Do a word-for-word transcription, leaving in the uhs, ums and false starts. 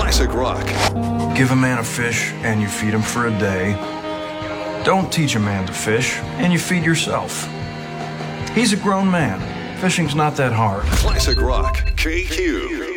Classic rock. Give a man a fish and you feed him for a day. Don't teach a man to fish and you feed yourself. He's a grown man. Fishing's not that hard. Classic rock. K Q.